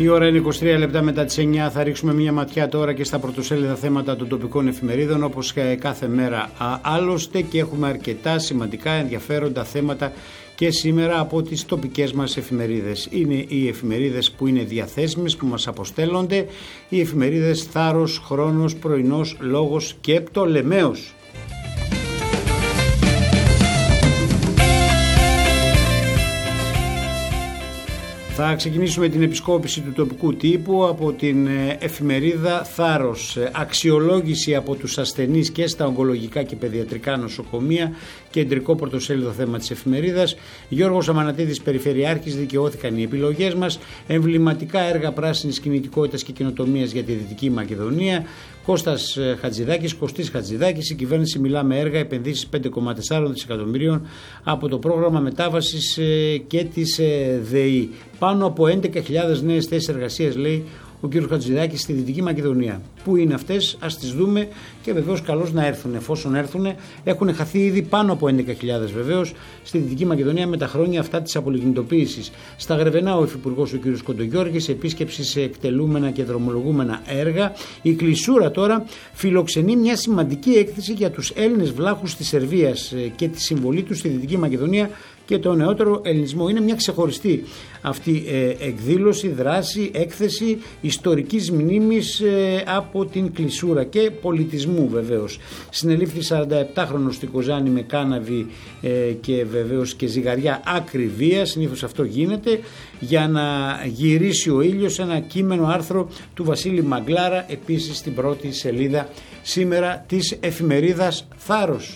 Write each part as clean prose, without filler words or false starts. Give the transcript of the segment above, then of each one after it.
Η ώρα είναι 23 λεπτά μετά τις 9. Θα ρίξουμε μια ματιά τώρα και στα πρωτοσέλιδα θέματα των τοπικών εφημερίδων, όπως κάθε μέρα άλλωστε, και έχουμε αρκετά σημαντικά ενδιαφέροντα θέματα και σήμερα από τις τοπικές μας εφημερίδες. Είναι οι εφημερίδες που είναι διαθέσιμες, που μας αποστέλλονται, οι εφημερίδες Θάρρος, Χρόνος, Πρωινός, Λόγος και Πτολεμαίος. Θα ξεκινήσουμε την επισκόπηση του τοπικού τύπου από την εφημερίδα Θάρρος. Αξιολόγηση από τους ασθενείς και στα ογκολογικά και παιδιατρικά νοσοκομεία, κεντρικό πρωτοσέλιδο θέμα της εφημερίδας. Γιώργος Αμανατίδης, Περιφερειάρχης, δικαιώθηκαν οι επιλογές μας. Εμβληματικά έργα πράσινης κινητικότητας και καινοτομίας για τη Δυτική Μακεδονία. Κώστας Χατζηδάκης, Κωστής Χατζηδάκης, η κυβέρνηση μιλά με έργα, επενδύσεις 5,4 δισεκατομμυρίων από το πρόγραμμα μετάβασης και της ΔΕΗ. Πάνω από 11.000 νέες θέσεις εργασίας, λέει ο κ. Χατζηδάκης, στη Δυτική Μακεδονία. Πού είναι αυτές, ας τις δούμε, και βεβαίως καλώς να έρθουν. Εφόσον έρθουν, έχουν χαθεί ήδη πάνω από 11.000 βεβαίως στη Δυτική Μακεδονία με τα χρόνια αυτά της απολιγνητοποίησης. Στα Γρεβενά ο Υφυπουργός ο κ. Κοντογιώργης, επίσκεψη σε εκτελούμενα και δρομολογούμενα έργα. Η Κλεισούρα τώρα φιλοξενεί μια σημαντική έκθεση για τους Έλληνες βλάχους της Σερβίας και τη συμβολή τους στη Δυτική Μακεδονία και το νεότερο ελληνισμό. Είναι μια ξεχωριστή αυτή εκδήλωση, δράση, έκθεση ιστορικής μνήμης από την Κλεισούρα και πολιτισμού βεβαίως. Συνελήφθη 47χρονος στη Κοζάνη με κάναβη και βεβαίως και ζυγαριά άκρη βία. Συνήθως αυτό γίνεται για να γυρίσει ο ήλιος. Ένα κείμενο άρθρο του Βασίλη Μαγκλάρα, επίσης στην πρώτη σελίδα σήμερα της εφημερίδας Θάρρος.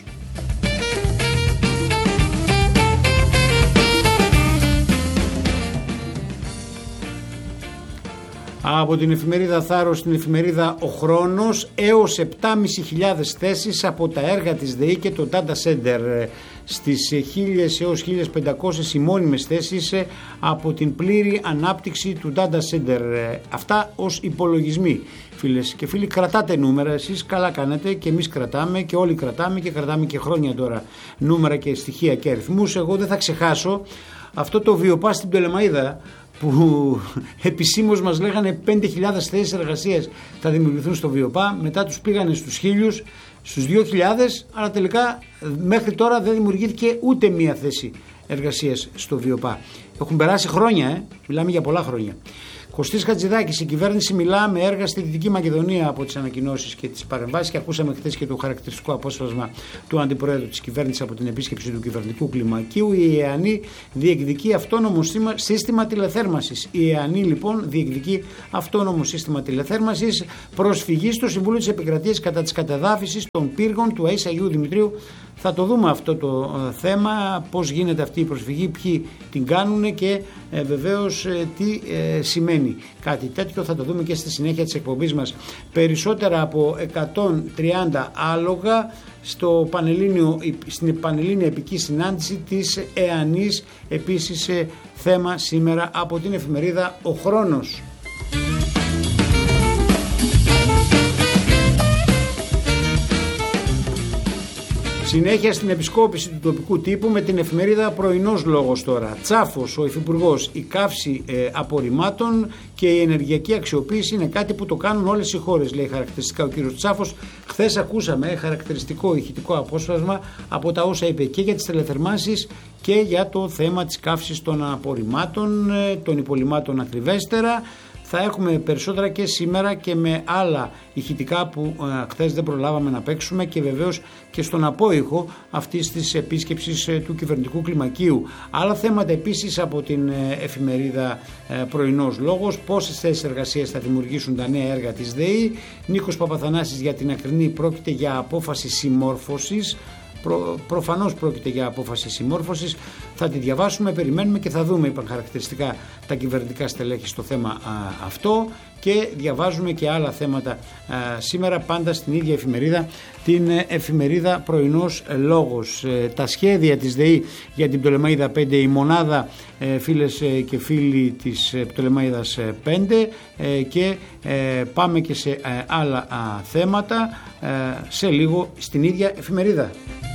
Από την εφημερίδα Θάρρος στην εφημερίδα Ο Χρόνος, έως 7.500 θέσεις από τα έργα της ΔΕΗ και το Data Center. Στις 1.000 έως 1.500 οι μόνιμες θέσεις από την πλήρη ανάπτυξη του Data Center. Αυτά ως υπολογισμοί. Φίλες και φίλοι, κρατάτε νούμερα, εσείς καλά κάνετε και εμείς κρατάμε και όλοι κρατάμε και κρατάμε και χρόνια τώρα νούμερα και στοιχεία και αριθμούς. Εγώ δεν θα ξεχάσω αυτό το βιοπά στην Πτολεμαΐδα, που επισήμως μας λέγανε 5.000 θέσεις εργασίας θα δημιουργηθούν στο βιοπά, μετά τους πήγανε στους 1.000, στους 2.000, αλλά τελικά μέχρι τώρα δεν δημιουργήθηκε ούτε μία θέση εργασίας στο βιοπά. Έχουν περάσει χρόνια, μιλάμε για πολλά χρόνια. Κωστής Χατζηδάκης, η κυβέρνηση μιλά με έργα στη Δυτική Μακεδονία από τις ανακοινώσεις και τις παρεμβάσεις, και ακούσαμε χθες και το χαρακτηριστικό απόσπασμα του Αντιπροέδρου της κυβέρνησης από την επίσκεψη του κυβερνητικού κλιμακίου. Η ΕΑΝΗ διεκδικεί αυτόνομο σύστημα τηλεθέρμανσης. Η ΕΑΝΗ λοιπόν διεκδικεί αυτόνομο σύστημα τηλεθέρμανσης, προσφυγή στο Συμβούλιο της Επικρατείας κατά της κατεδάφισης των πύργων του ΑΕΣ Αγίου Δημητρίου. Θα το δούμε αυτό το θέμα, πώς γίνεται αυτή η προσφυγή, ποιοι την κάνουν και βεβαίως τι σημαίνει κάτι τέτοιο. Θα το δούμε και στη συνέχεια της εκπομπής μας. Περισσότερα από 130 άλογα στην Πανελλήνια Επική Συνάντηση της ΕΑΝΗς, επίσης θέμα σήμερα από την εφημερίδα Ο Χρόνος. Συνέχεια στην επισκόπηση του τοπικού τύπου με την εφημερίδα Πρωινός Λόγος τώρα. Τσάφος, ο Υφυπουργός, η καύση απορριμμάτων και η ενεργειακή αξιοποίηση είναι κάτι που το κάνουν όλες οι χώρες, λέει χαρακτηριστικά ο κύριος Τσάφος. Χθες ακούσαμε χαρακτηριστικό ηχητικό απόσπασμα από τα όσα είπε και για τις τηλεθερμάνσεις και για το θέμα της καύσης των απορριμμάτων, των υπολειμμάτων ακριβέστερα. Θα έχουμε περισσότερα και σήμερα και με άλλα ηχητικά που χθες δεν προλάβαμε να παίξουμε, και βεβαίως και στον απόϊχο αυτής της επίσκεψης του κυβερνητικού κλιμακίου. Άλλα θέματα επίσης από την εφημερίδα Πρωινός Λόγος. Πόσες θέσεις εργασίας θα δημιουργήσουν τα νέα έργα της ΔΕΗ. Νίκος Παπαθανάσης για την Ακρινή, πρόκειται για απόφαση συμμόρφωσης. Προφανώς πρόκειται για απόφαση συμμόρφωσης. Θα τη διαβάσουμε, περιμένουμε και θα δούμε, είπαν χαρακτηριστικά τα κυβερνητικά στελέχη στο θέμα αυτό, και διαβάζουμε και άλλα θέματα σήμερα, πάντα στην ίδια εφημερίδα, την εφημερίδα Πρωινός Λόγος. Τα σχέδια της ΔΕΗ για την Πτολεμαΐδα 5, η μονάδα, φίλες και φίλοι της Πτολεμαΐδας 5, και πάμε και σε άλλα θέματα σε λίγο στην ίδια εφημερίδα.